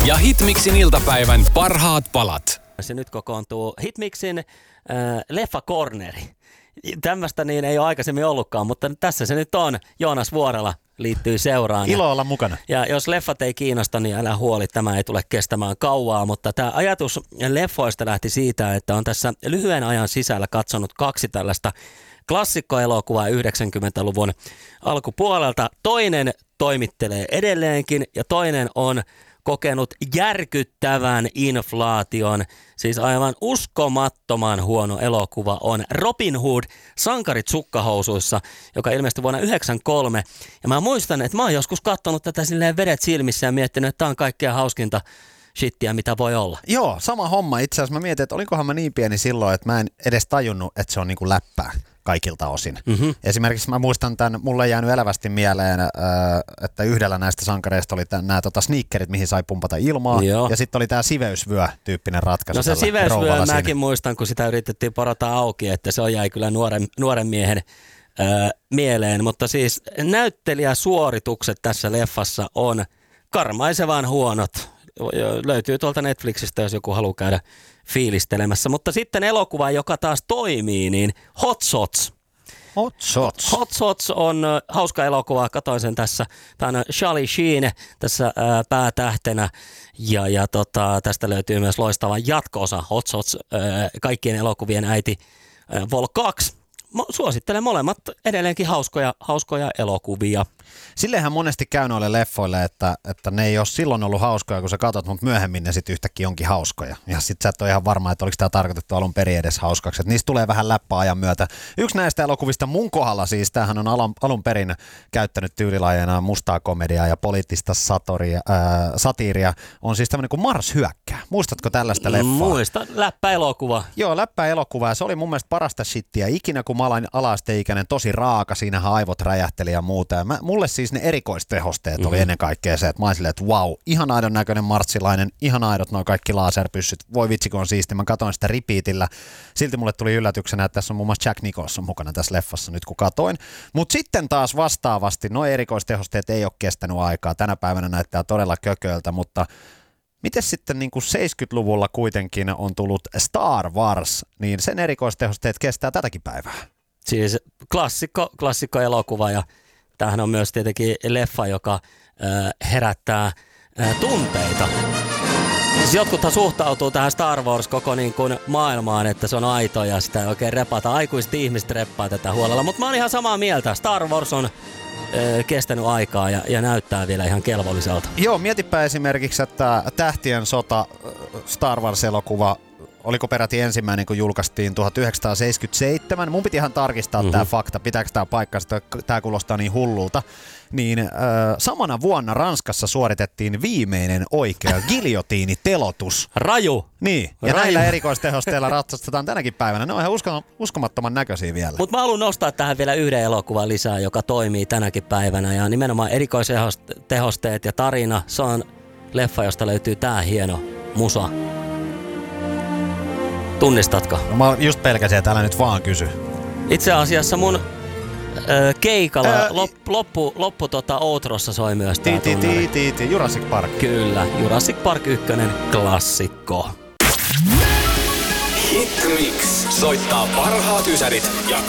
ja Hitmixin iltapäivän parhaat palat. Se nyt kokoontuu Hitmixin leffakorneri. Tämmöistä niin ei ole aikaisemmin ollutkaan, mutta tässä se nyt on. Joonas Vuorela liittyy seuraan. Ilo olla mukana. Ja jos leffat ei kiinnosta, niin älä huoli, tämä ei tule kestämään kauaa. Mutta tämä ajatus leffoista lähti siitä, että on tässä lyhyen ajan sisällä katsonut 2 tällaista klassikkoelokuvaa 90-luvun alkupuolelta. Toinen toimittelee edelleenkin ja toinen on kokenut järkyttävän inflaation. Siis aivan uskomattoman huono elokuva on Robin Hood, sankarit sukkahousuissa, joka ilmestyi vuonna 1993. Ja mä muistan, että mä oon joskus katsonut tätä silleen vedet silmissä ja miettinyt, että tää on kaikkea hauskinta shittiä, mitä voi olla. Joo, sama homma. Itse asiassa mä mietin, että olikohan mä niin pieni silloin, että mä en edes tajunnut, että se on niinku läppää kaikilta osin. Mm-hmm. Esimerkiksi mä muistan tämän, mulle ei jäänyt elävästi mieleen, että yhdellä näistä sankareista oli nämä sneakerit, mihin sai pumpata ilmaa. Joo. Ja sitten oli tämä siveysvyö-tyyppinen ratkaisu. No se siveysvyö mäkin muistan, kun sitä yritettiin porata auki, että se jäi kyllä nuoren miehen mieleen. Mutta siis näyttelijäsuoritukset tässä leffassa on karmaisevan huonot. Löytyy tuolta Netflixistä, jos joku haluaa käydä fiilistelemässä. Mutta sitten elokuva, joka taas toimii, niin Hot Shots. Hot Shots. Hot Shots on hauska elokuva. Katoin sen tässä. Tämä on Charlie Sheen tässä päätähtenä. Ja tästä löytyy myös loistava jatko-osa Hot Shots, kaikkien elokuvien äiti Vol 2. Suosittelen molemmat edelleenkin hauskoja elokuvia. Silleenhän monesti käy noille leffoille, että ne ei ole silloin ollut hauskoja, kun sä katot, mutta myöhemmin ne sitten yhtäkkiä onkin hauskoja. Ja sit sä et ole ihan varma, että oliko tämä tarkoitettu alun perin edes hauskaksi. Et niistä tulee vähän läppää ajan myötä. Yksi näistä elokuvista mun kohdalla siis, tämähän on alun perin käyttänyt tyylilajena mustaa komediaa ja poliittista satiiria, on siis tämmöinen kuin Mars hyökkää. Muistatko tällaista leffaa? Muistan, läppäelokuva. Joo, läppäelokuva, ja se oli mun mielestä parasta shittiä ikinä, kun mä olin ala-asteikäinen, tosi raaka, siinähän aivot räjähteli ja muuta. Ja mulle siis ne erikoistehosteet oli ennen kaikkea se, että mä olin silleen, että vau, ihan aidon näköinen marssilainen, ihan aidot nuo kaikki laserpyssyt, voi vitsi kun on siisti. Mä katsoin sitä repeatillä, silti mulle tuli yllätyksenä, että tässä on muun muassa Jack Nicholson mukana tässä leffassa nyt kun katoin. Mutta sitten taas vastaavasti, nuo erikoistehosteet ei ole kestänyt aikaa, tänä päivänä näyttää todella kököiltä, mutta miten sitten niin kuin 70-luvulla kuitenkin on tullut Star Wars, niin sen erikoistehosteet kestää tätäkin päivää? Siis klassikko elokuva, ja tämähän on myös tietenkin leffa, joka herättää tunteita. Siis jotkuthan suhtautuu tähän Star Wars koko niin kuin maailmaan, että se on aito ja sitä ei oikein repata. Aikuiset ihmiset reppaa tätä huolella, mutta mä oon ihan samaa mieltä. Star Wars on kestänyt aikaa ja näyttää vielä ihan kelvolliselta. Joo, mietipä esimerkiksi, että Tähtien sota Star Wars-elokuva, oliko peräti ensimmäinen, kun julkaistiin 1977. Mun piti ihan tarkistaa tämä fakta, pitääkö tämä paikkansa, tämä kuulostaa niin hullulta. Niin samana vuonna Ranskassa suoritettiin viimeinen oikea giljotiinitelotus. Raju! Niin, ja näillä erikoistehosteilla ratsastetaan tänäkin päivänä. Ne on ihan uskomattoman näköisiä vielä. Mutta mä haluan nostaa tähän vielä yhden elokuvan lisää, joka toimii tänäkin päivänä. Ja nimenomaan erikoistehosteet ja tarina, se on leffa, josta löytyy tää hieno musa. Tunnistatko? No mä just pelkäsin, että älä nyt vaan kysy. Itse asiassa mun keikalla loppu Outrossa soi myös tää tunnari. Jurassic Park. Kyllä, Jurassic Park 1 klassikko. Hitmix soittaa parhaat ysärit ja